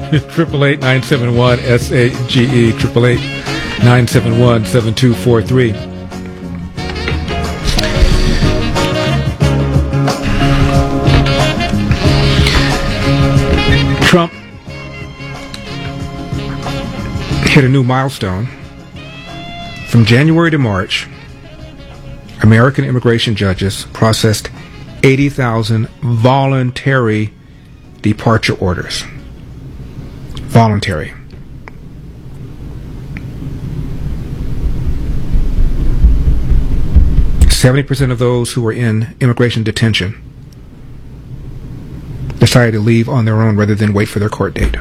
888-971-SAGE, 888-971-7243. Trump hit a new milestone. From January to March, American immigration judges processed 80,000 voluntary departure orders. Voluntary. %70 of those who were in immigration detention decided to leave on their own rather than wait for their court date.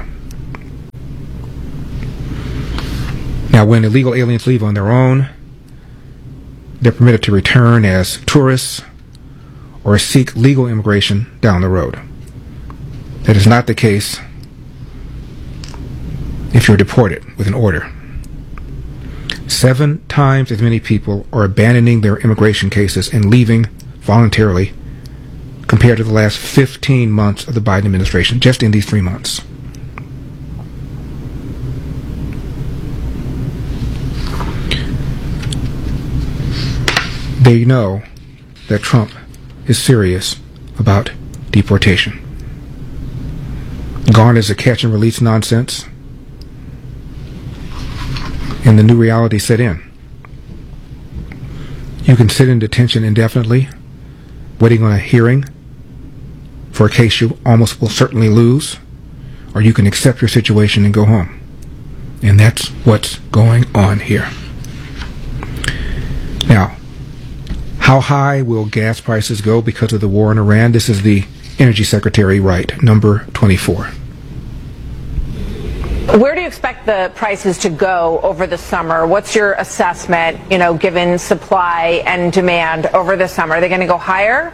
Now, when illegal aliens leave on their own, they're permitted to return as tourists or seek legal immigration down the road. That is not the case if you're deported with an order. 7 times as many people are abandoning their immigration cases and leaving voluntarily compared to the last 15 months of the Biden administration, just in these 3 months. They know that Trump is serious about deportation. Gone is the catch and release nonsense, and the new reality set in. You can sit in detention indefinitely, waiting on a hearing for a case you almost will certainly lose, or you can accept your situation and go home. And that's what's going on here. Now, how high will gas prices go because of the war in Iran? This is the Energy Secretary Wright, number 24. Where do you expect the prices to go over the summer? What's your assessment, given supply and demand over the summer? Are they going to go higher?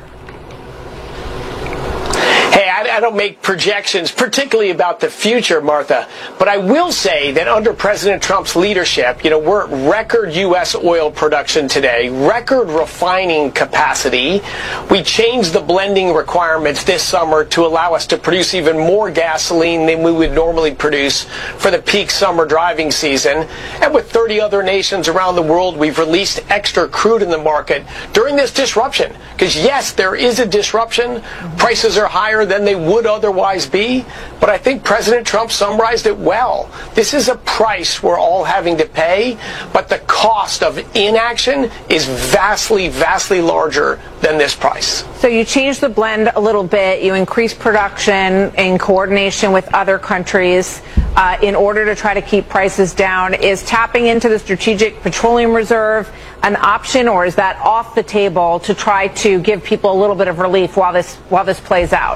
Hey, I don't make projections, particularly about the future, Martha. But I will say that under President Trump's leadership, we're at record U.S. oil production today, record refining capacity. We changed the blending requirements this summer to allow us to produce even more gasoline than we would normally produce for the peak summer driving season. And with 30 other nations around the world, we've released extra crude in the market during this disruption. Because yes, there is a disruption. Prices are higher than they would otherwise be, but I think President Trump summarized it well. This is a price we're all having to pay, but the cost of inaction is vastly, vastly larger than this price. So you changed the blend a little bit. You increased production in coordination with other countries in order to try to keep prices down. Is tapping into the Strategic Petroleum Reserve an option, or is that off the table to try to give people a little bit of relief while this plays out?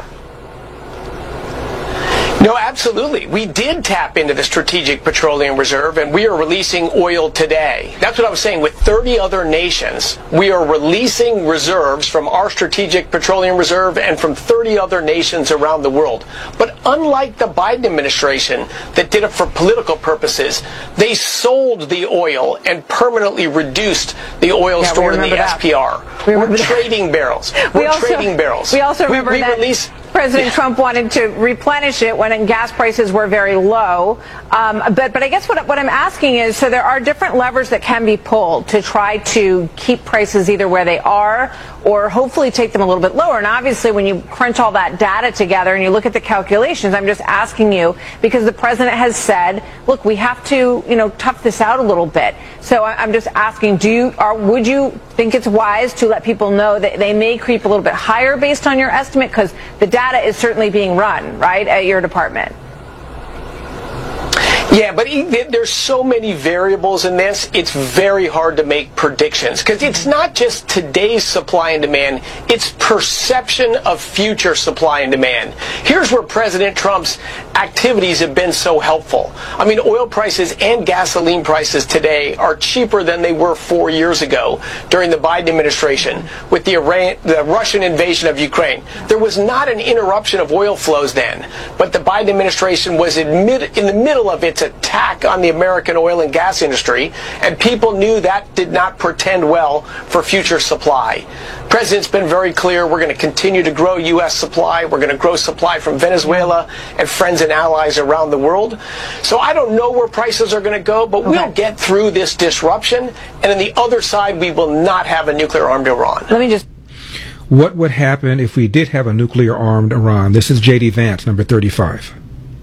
No, absolutely. We did tap into the Strategic Petroleum Reserve, and we are releasing oil today. That's what I was saying. With 30 other nations, we are releasing reserves from our Strategic Petroleum Reserve and from 30 other nations around the world. But unlike the Biden administration that did it for political purposes, they sold the oil and permanently reduced the oil stored in the SPR. We're trading barrels. We're trading barrels. We also remember that President Trump wanted to replenish it when gas prices were very low. But I guess what I'm asking is, so there are different levers that can be pulled to try to keep prices either where they are or hopefully take them a little bit lower. And obviously, when you crunch all that data together and you look at the calculations, I'm just asking you, because the president has said, look, we have to, tough this out a little bit. So I'm just asking, would you think it's wise to let people know that they may creep a little bit higher based on your estimate? Because the data is certainly being run, right, at your department. Yeah, but there's so many variables in this, it's very hard to make predictions. Because it's not just today's supply and demand, it's perception of future supply and demand. Here's where President Trump's activities have been so helpful. I mean, oil prices and gasoline prices today are cheaper than they were 4 years ago during the Biden administration with the Russian invasion of Ukraine. There was not an interruption of oil flows then, but the Biden administration was in the middle of its attack on the American oil and gas industry, and people knew that did not portend well for future supply. President's been very clear. We're going to continue to grow U.S. supply. We're going to grow supply from Venezuela and friends and allies around the world. So I don't know where prices are going to go, but we'll get through this disruption. And on the other side, we will not have a nuclear-armed Iran. Let me just... What would happen if we did have a nuclear-armed Iran? This is J.D. Vance, number 35.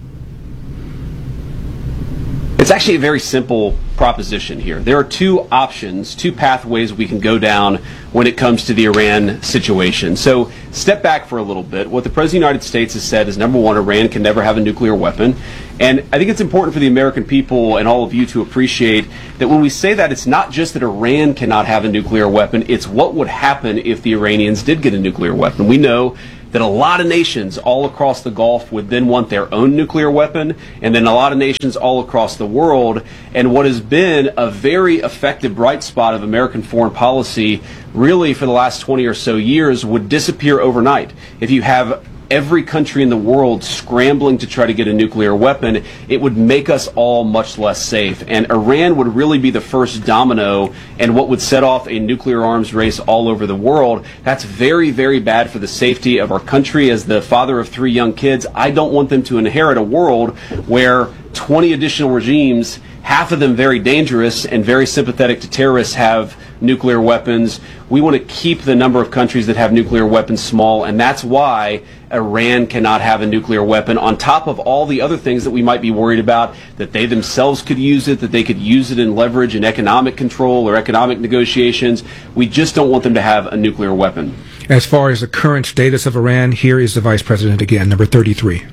It's actually a very simple proposition here. There are two options, two pathways we can go down when it comes to the Iran situation. So step back for a little bit. What the President of the United States has said is, number one, Iran can never have a nuclear weapon. And I think it's important for the American people and all of you to appreciate that when we say that, it's not just that Iran cannot have a nuclear weapon, it's what would happen if the Iranians did get a nuclear weapon. We know that a lot of nations all across the Gulf would then want their own nuclear weapon, and then a lot of nations all across the world. And what has been a very effective bright spot of American foreign policy really for the last 20 or so years would disappear overnight. If you have every country in the world scrambling to try to get a nuclear weapon, it would make us all much less safe. And Iran would really be the first domino and what would set off a nuclear arms race all over the world. That's very, very bad for the safety of our country. As the father of 3 young kids, I don't want them to inherit a world where 20 additional regimes, half of them very dangerous and very sympathetic to terrorists, have nuclear weapons. We want to keep the number of countries that have nuclear weapons small, and that's why Iran cannot have a nuclear weapon, on top of all the other things that we might be worried about, that they themselves could use it, that they could use it in leverage and economic control or economic negotiations. We just don't want them to have a nuclear weapon. As far as the current status of Iran, here is the Vice President again, number 33.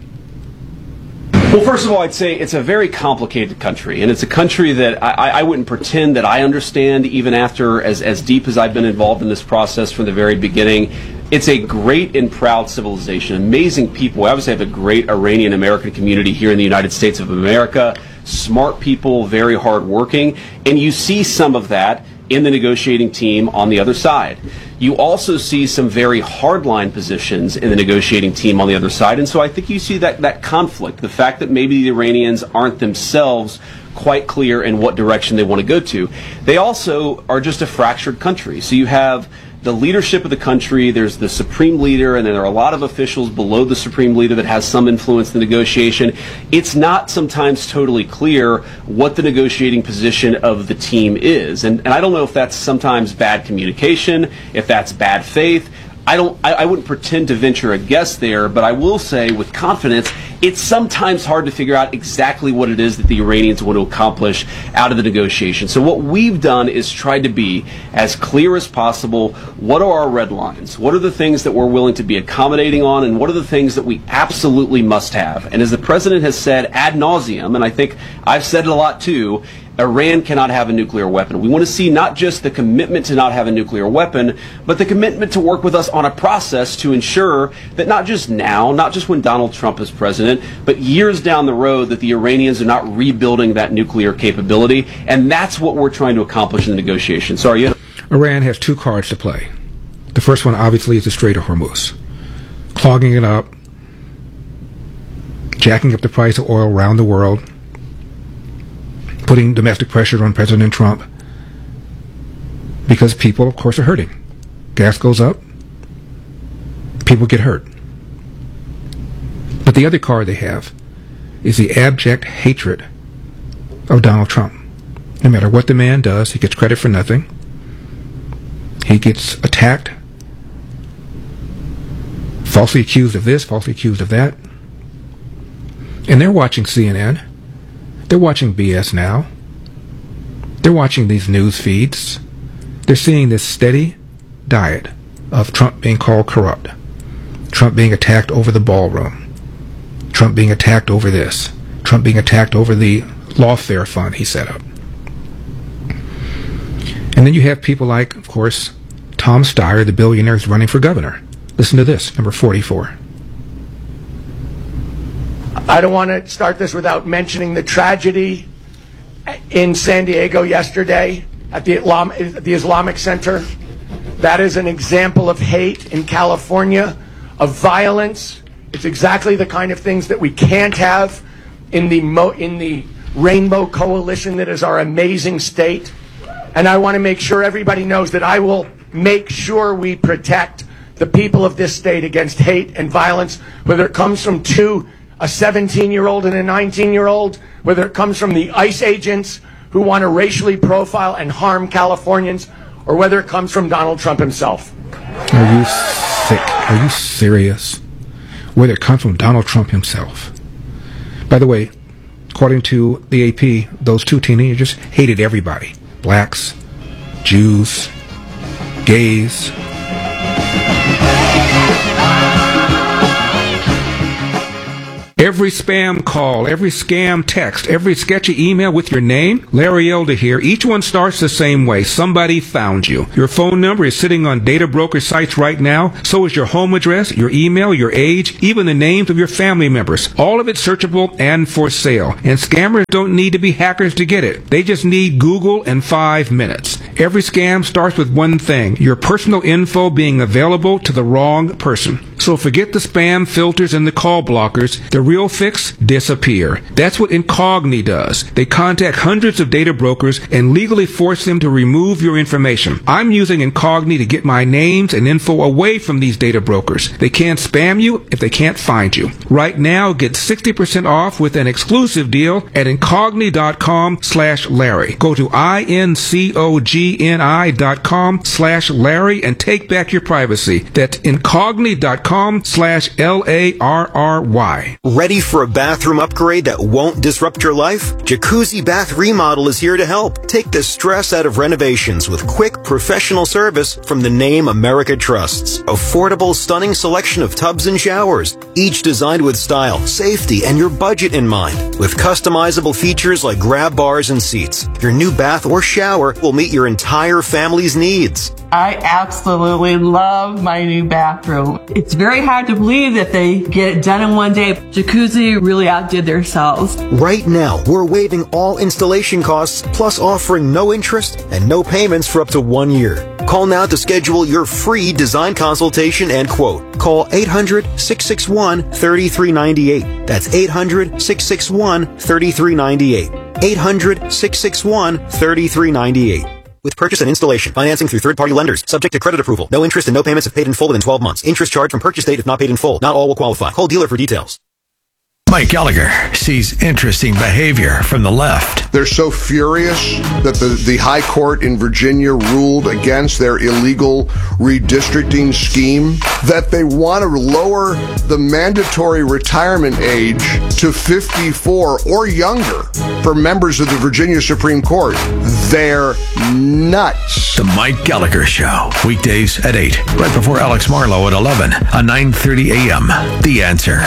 Well, first of all, I'd say it's a very complicated country, and it's a country that I wouldn't pretend that I understand, even after as deep as I've been involved in this process from the very beginning. It's a great and proud civilization, amazing people. We obviously have a great Iranian-American community here in the United States of America, smart people, very hardworking, and you see some of that in the negotiating team on the other side. You also see some very hardline positions in the negotiating team on the other side, and so I think you see that conflict, the fact that maybe the Iranians aren't themselves quite clear in what direction they want to go to. They also are just a fractured country. So you have the leadership of the country, there's the supreme leader, and then there are a lot of officials below the supreme leader that has some influence in the negotiation. It's not sometimes totally clear what the negotiating position of the team is. And I don't know if that's sometimes bad communication, if that's bad faith. I wouldn't pretend to venture a guess there, but I will say with confidence, it's sometimes hard to figure out exactly what it is that the Iranians want to accomplish out of the negotiation. So what we've done is tried to be as clear as possible. What are our red lines? What are the things that we're willing to be accommodating on, and what are the things that we absolutely must have? And as the President has said ad nauseum, and I think I've said it a lot too, Iran cannot have a nuclear weapon. We want to see not just the commitment to not have a nuclear weapon, but the commitment to work with us on a process to ensure that not just now, not just when Donald Trump is president, but years down the road, that the Iranians are not rebuilding that nuclear capability. And that's what we're trying to accomplish in the negotiation. Sorry. Iran has 2 cards to play. The first one, obviously, is the Strait of Hormuz. Clogging it up, jacking up the price of oil around the world, putting domestic pressure on President Trump, because people, of course, are hurting. Gas goes up, people get hurt. But the other card they have is the abject hatred of Donald Trump. No matter what the man does, he gets credit for nothing. He gets attacked, falsely accused of this, falsely accused of that. And they're watching CNN. They're watching BS Now. They're watching these news feeds. They're seeing this steady diet of Trump being called corrupt, Trump being attacked over the ballroom, Trump being attacked over this, Trump being attacked over the lawfare fund he set up. And then you have people like, of course, Tom Steyer, the billionaire, is running for governor. Listen to this, number 44. I don't want to start this without mentioning the tragedy in San Diego yesterday at the Islamic Center. That is an example of hate in California, of violence. It's exactly the kind of things that we can't have in the Rainbow Coalition that is our amazing state. And I want to make sure everybody knows that I will make sure we protect the people of this state against hate and violence, whether it comes from a 17-year-old and a 19-year-old, whether it comes from the ICE agents who want to racially profile and harm Californians, or whether it comes from Donald Trump himself. Are you sick? Are you serious? Whether it comes from Donald Trump himself. By the way, according to the AP, those two teenagers hated everybody. Blacks, Jews, gays. Every spam call, every scam text, every sketchy email with your name, Larry Elder here, each one starts the same way. Somebody found you. Your phone number is sitting on data broker sites right now. So is your home address, your email, your age, even the names of your family members. All of it searchable and for sale. And scammers don't need to be hackers to get it. They just need Google and 5 minutes. Every scam starts with one thing, your personal info being available to the wrong person. So forget the spam filters and the call blockers. The real fix? Disappear. That's what Incogni does. They contact hundreds of data brokers and legally force them to remove your information. I'm using Incogni to get my names and info away from these data brokers. They can't spam you if they can't find you. Right now, get 60% off with an exclusive deal at Incogni.com/Larry. Go to INCOGNI.com/Larry and take back your privacy. That's Incogni.com/LARRY. Ready for a bathroom upgrade that won't disrupt your life? Jacuzzi Bath Remodel is here to help. Take the stress out of renovations with quick, professional service from the name America trusts. Affordable, stunning selection of tubs and showers, each designed with style, safety, and your budget in mind. With customizable features like grab bars and seats, your new bath or shower will meet your entire family's needs. I absolutely love my new bathroom. It's very hard to believe that they get it done in one day. Jacuzzi really outdid themselves. Right now, we're waiving all installation costs, plus offering no interest and no payments for up to 1 year. Call now to schedule your free design consultation and quote. Call 800-661-3398. That's 800-661-3398. 800-661-3398. With purchase and installation, financing through third-party lenders, subject to credit approval. No interest and no payments if paid in full within 12 months. Interest charged from purchase date if not paid in full. Not all will qualify. Call dealer for details. Mike Gallagher sees interesting behavior from the left. They're so furious that the High Court in Virginia ruled against their illegal redistricting scheme that they want to lower the mandatory retirement age to 54 or younger for members of the Virginia Supreme Court. They're nuts. The Mike Gallagher Show, weekdays at 8, right before Alex Marlowe at 11 on 9:30 a.m. The Answer.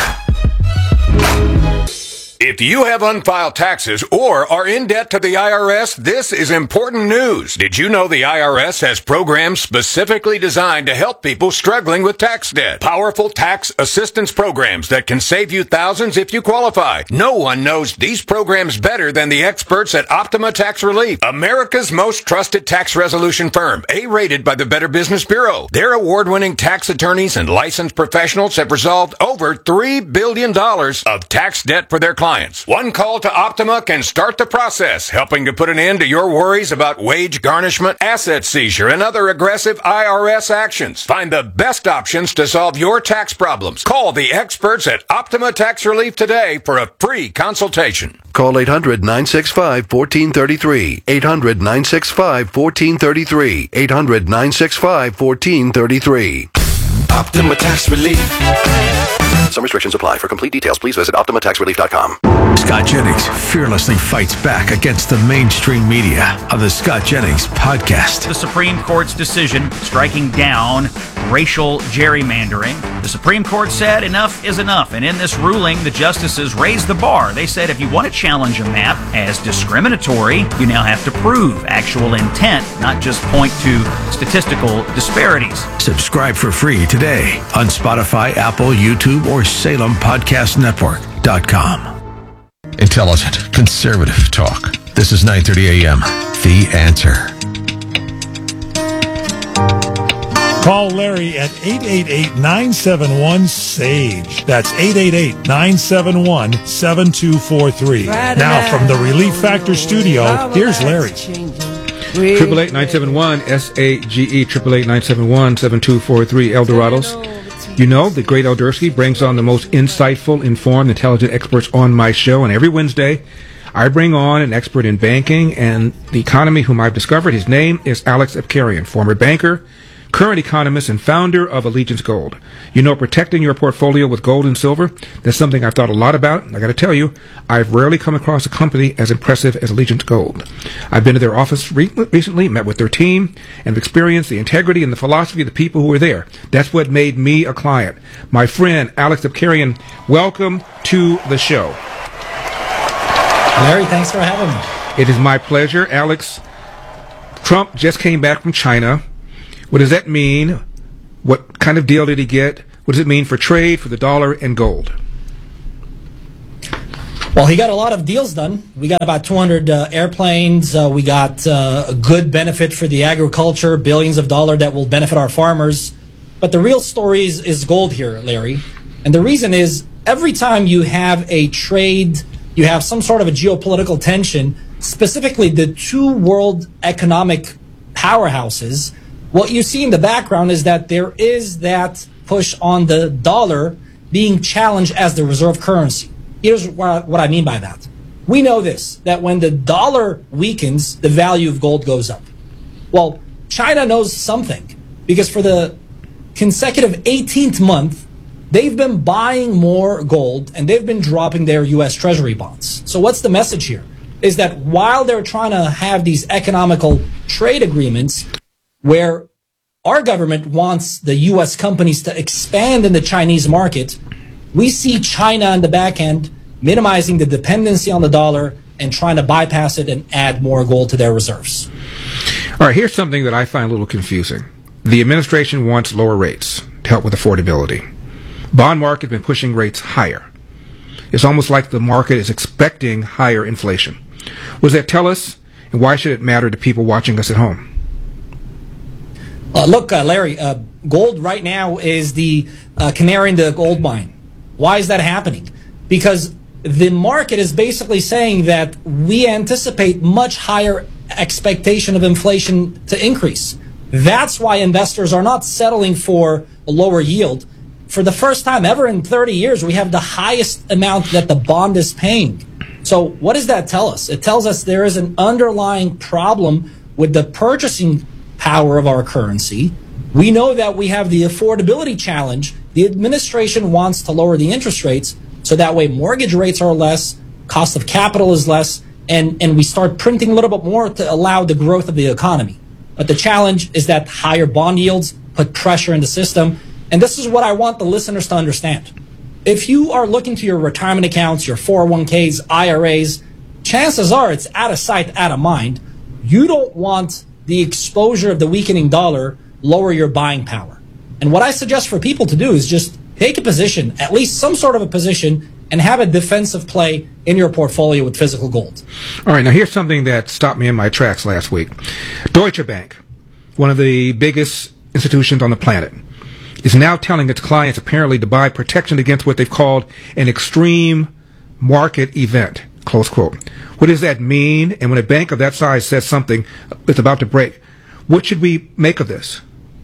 If you have unfiled taxes or are in debt to the IRS, this is important news. Did you know the IRS has programs specifically designed to help people struggling with tax debt? Powerful tax assistance programs that can save you thousands if you qualify. No one knows these programs better than the experts at Optima Tax Relief, America's most trusted tax resolution firm, A-rated by the Better Business Bureau. Their award-winning tax attorneys and licensed professionals have resolved over $3 billion of tax debt for their clients. One call to Optima can start the process, helping to put an end to your worries about wage garnishment, asset seizure, and other aggressive IRS actions. Find the best options to solve your tax problems. Call the experts at Optima Tax Relief today for a free consultation. Call 800-965-1433. 800-965-1433. 800-965-1433. Optima Tax Relief. Some restrictions apply. For complete details, please visit OptimaTaxRelief.com. Scott Jennings fearlessly fights back against the mainstream media on the Scott Jennings Podcast. The Supreme Court's decision striking down racial gerrymandering. The Supreme Court said enough is enough, and in this ruling, the justices raised the bar. They said if you want to challenge a map as discriminatory, you now have to prove actual intent, not just point to statistical disparities. Subscribe for free today on Spotify, Apple, YouTube, or SalemPodcastNetwork.com. Intelligent, conservative talk. This is 9:30 a.m. The Answer. Call Larry at 888-971-SAGE. That's 888-971-7243. Now from the Relief Factor studio, here's Larry. 888-971-SAGE, 888-971-7243, Eldorados. You know, the great Eldersky brings on the most insightful, informed, intelligent experts on my show, and every Wednesday I bring on an expert in banking and the economy whom I've discovered. His name is Alex Abkarian, former banker, current economist, and founder of Allegiance Gold. You know, protecting your portfolio with gold and silver, that's something I've thought a lot about. And I got to tell you, I've rarely come across a company as impressive as Allegiance Gold. I've been to their office recently, met with their team, and experienced the integrity and the philosophy of the people who were there. That's what made me a client. My friend, Alex Abkarian, welcome to the show. Larry, thanks for having me. It is my pleasure. Alex, Trump just came back from China. What does that mean? What kind of deal did he get? What does it mean for trade, for the dollar, and gold? Well, he got a lot of deals done. We got about 200 airplanes. We got a good benefit for the agriculture, billions of dollars that will benefit our farmers. But the real story is gold here, Larry. And the reason is every time you have a trade, you have some sort of a geopolitical tension, specifically the two world economic powerhouses, what you see in the background is that there is that push on the dollar being challenged as the reserve currency. Here's what I mean by that. We know this, that when the dollar weakens, the value of gold goes up. Well, China knows something, because for the consecutive 18th month, they've been buying more gold and they've been dropping their U.S. Treasury bonds. So what's the message here? Is that while they're trying to have these economical trade agreements where our government wants the U.S. companies to expand in the Chinese market, we see China on the back end minimizing the dependency on the dollar and trying to bypass it and add more gold to their reserves. All right, here's something that I find a little confusing. The administration wants lower rates to help with affordability. Bond market has been pushing rates higher. It's almost like the market is expecting higher inflation. What does that tell us, and why should it matter to people watching us at home? Look, Larry, gold right now is the canary in the gold mine. Why is that happening? Because the market is basically saying that we anticipate much higher expectation of inflation to increase. That's why investors are not settling for a lower yield. For the first time ever in 30 years, we have the highest amount that the bond is paying. So what does that tell us? It tells us there is an underlying problem with the purchasing power of our currency. We know that we have the affordability challenge. The administration wants to lower the interest rates so that way mortgage rates are less, cost of capital is less, and we start printing a little bit more to allow the growth of the economy. But the challenge is that higher bond yields put pressure in the system. And this is what I want the listeners to understand. If you are looking to your retirement accounts, your 401ks, IRAs, chances are it's out of sight, out of mind. You don't want the exposure of the weakening dollar lower your buying power. And what I suggest for people to do is just take a position, at least some sort of a position, and have a defensive play in your portfolio with physical gold. All right, now here's something that stopped me in my tracks last week. Deutsche Bank, one of the biggest institutions on the planet, is now telling its clients apparently to buy protection against what they've called an extreme market event, close quote. What does that mean? And when a bank of that size says something that's about to break, what should we make of this?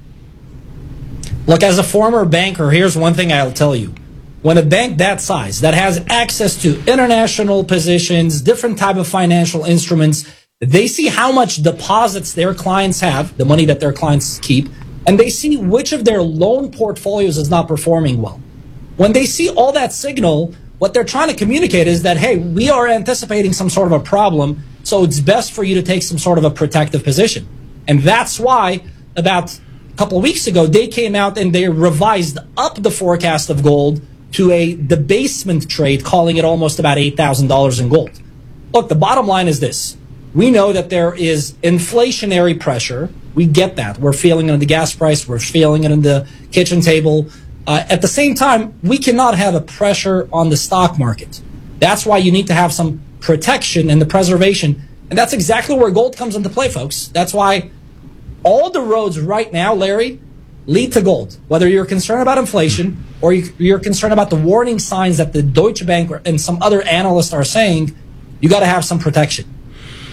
Look, as a former banker, here's one thing I'll tell you. When a bank that size, that has access to international positions, different type of financial instruments, they see how much deposits their clients have, the money that their clients keep, and they see which of their loan portfolios is not performing well. When they see all that signal, what they're trying to communicate is that, hey, we are anticipating some sort of a problem, so it's best for you to take some sort of a protective position. And that's why about a couple of weeks ago, they came out and they revised up the forecast of gold to a debasement trade, calling it almost about $8,000 in gold. Look, the bottom line is this. We know that there is inflationary pressure. We get that. We're feeling it in the gas price. We're feeling it in the kitchen table. At the same time, we cannot have a pressure on the stock market. That's why you need to have some protection and the preservation. And that's exactly where gold comes into play, folks. That's why all the roads right now, Larry, lead to gold. Whether you're concerned about inflation or you're concerned about the warning signs that the Deutsche Bank and some other analysts are saying, you got to have some protection.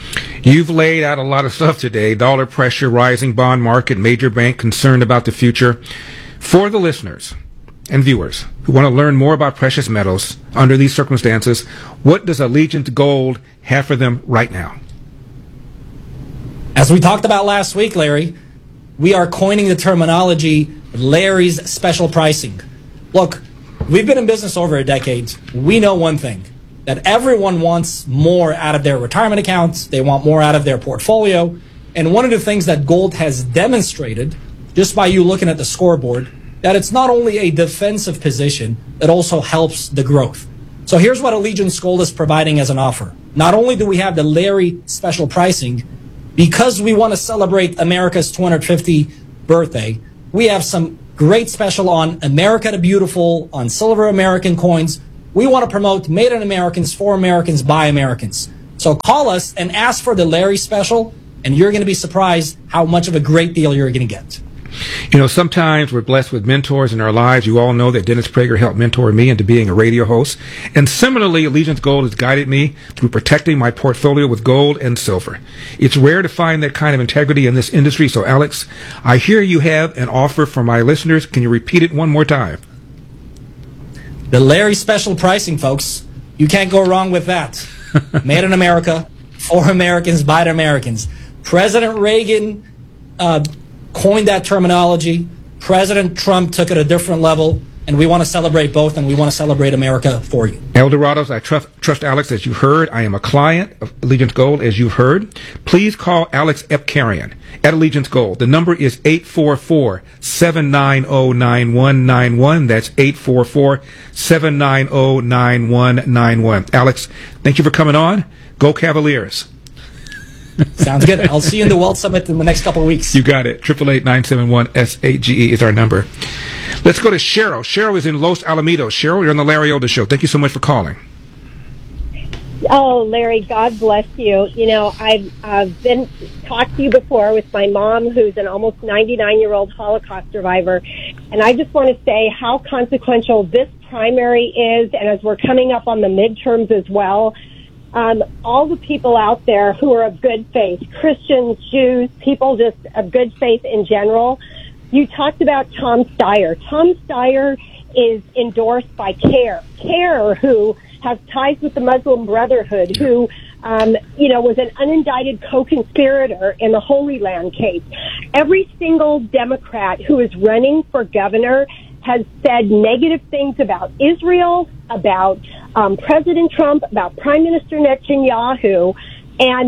You've laid out a lot of stuff today. Dollar pressure, rising bond market, major bank concerned about the future. For the listeners and viewers who want to learn more about precious metals under these circumstances, what does Allegiance Gold have for them right now? As we talked about last week, Larry, we are coining the terminology Larry's special pricing. Look, we've been in business over a decade. We know one thing, that everyone wants more out of their retirement accounts. They want more out of their portfolio. And one of the things that gold has demonstrated, just by you looking at the scoreboard, that it's not only a defensive position, it also helps the growth. So here's what Allegiance Gold is providing as an offer. Not only do we have the Larry special pricing, because we want to celebrate America's 250th birthday, we have some great special on America the Beautiful, on silver American coins. We want to promote Made in Americans, for Americans, by Americans. So call us and ask for the Larry special, and you're going to be surprised how much of a great deal you're going to get. You know, sometimes we're blessed with mentors in our lives. You all know that Dennis Prager helped mentor me into being a radio host. And similarly, Allegiance Gold has guided me through protecting my portfolio with gold and silver. It's rare to find that kind of integrity in this industry. So, Alex, I hear you have an offer for my listeners. Can you repeat it one more time? The Larry special pricing, folks. You can't go wrong with that. Made in America, for Americans, by Americans. President Reagan coined that terminology. President Trump took it a different level, and we want to celebrate both, and we want to celebrate America for you. Eldorados, I trust Alex, as you heard. I am a client of Allegiance Gold, as you've heard. Please call Alex Epkarian at Allegiance Gold. The number is 844-790-9191. That's 844-790-9191. Alex, thank you for coming on. Go Cavaliers. Sounds good. I'll see you in the Wealth Summit in the next couple of weeks. You got it. 888-971-SAGE is our number. Let's go to Cheryl. Cheryl is in Los Alamitos. Cheryl, you're on the Larry Elder Show. Thank you so much for calling. Oh, Larry, God bless you. You know, I've been talked to you before with my mom, who's an almost 99-year-old Holocaust survivor, and I just want to say how consequential this primary is, and as we're coming up on the midterms as well, all the people out there who are of good faith, Christians, Jews, people just of good faith in general. You talked about Tom Steyer. Tom Steyer is endorsed by CARE, who has ties with the Muslim Brotherhood, who, was an unindicted co-conspirator in the Holy Land case. Every single Democrat who is running for governor has said negative things about Israel, about President Trump, about Prime Minister Netanyahu, and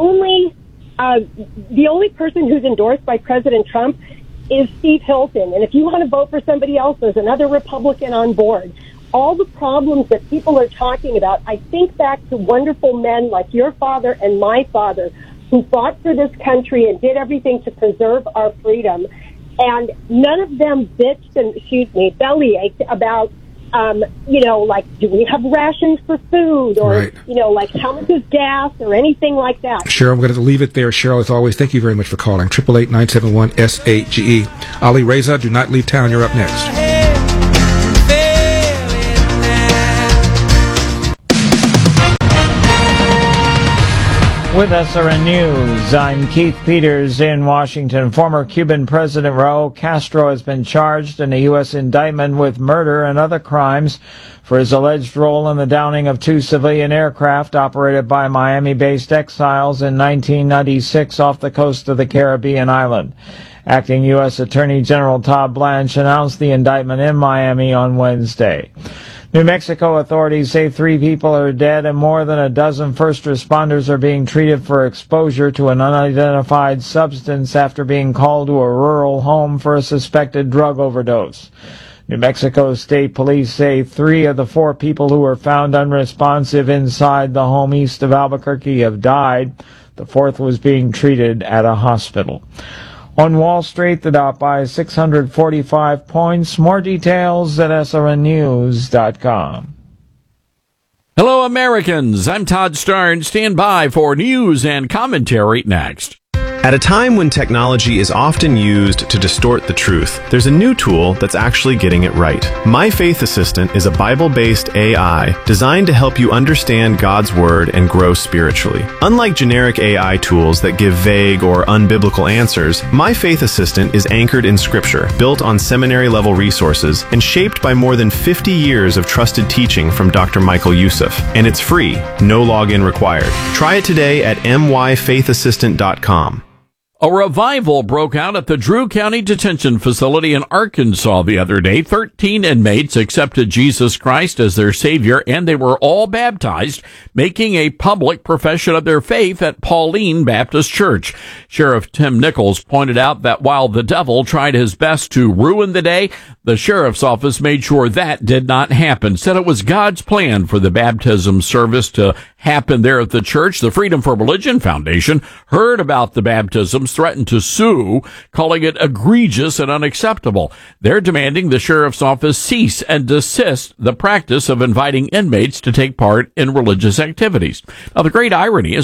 the only person who's endorsed by President Trump is Steve Hilton. And if you want to vote for somebody else, there's another Republican on board. All the problems that people are talking about, I think back to wonderful men like your father and my father who fought for this country and did everything to preserve our freedom. And none of them bitched and, bellyached about, do we have rations for food or, right. How much is gas or anything like that. Cheryl, I'm going to leave it there. Cheryl, as always, thank you very much for calling. 888-971-SAGE. Ali Reza, do not leave town. You're up next. With SRN News, I'm Keith Peters in Washington. Former Cuban President Raul Castro has been charged in a U.S. indictment with murder and other crimes for his alleged role in the downing of 2 civilian aircraft operated by Miami-based exiles in 1996 off the coast of the Caribbean island. Acting U.S. Attorney General Todd Blanche announced the indictment in Miami on Wednesday. New Mexico authorities say 3 people are dead and more than a dozen first responders are being treated for exposure to an unidentified substance after being called to a rural home for a suspected drug overdose. New Mexico State Police say 3 of the 4 people who were found unresponsive inside the home east of Albuquerque have died. The 4th was being treated at a hospital. On Wall Street, the Dow by 645 points. More details at srnnews.com. Hello, Americans. I'm Todd Starn. Stand by for news and commentary next. At a time when technology is often used to distort the truth, there's a new tool that's actually getting it right. My Faith Assistant is a Bible-based AI designed to help you understand God's Word and grow spiritually. Unlike generic AI tools that give vague or unbiblical answers, My Faith Assistant is anchored in Scripture, built on seminary-level resources, and shaped by more than 50 years of trusted teaching from Dr. Michael Youssef. And it's free, no login required. Try it today at myfaithassistant.com. A revival broke out at the Drew County Detention Facility in Arkansas the other day. 13 inmates accepted Jesus Christ as their Savior, and they were all baptized, making a public profession of their faith at Pauline Baptist Church. Sheriff Tim Nichols pointed out that while the devil tried his best to ruin the day, the sheriff's office made sure that did not happen. Said it was God's plan for the baptism service to happen there at the church. The Freedom for Religion Foundation heard about the baptisms, threatened to sue, calling it egregious and unacceptable. They're demanding the sheriff's office cease and desist the practice of inviting inmates to take part in religious activities. Now, the great irony is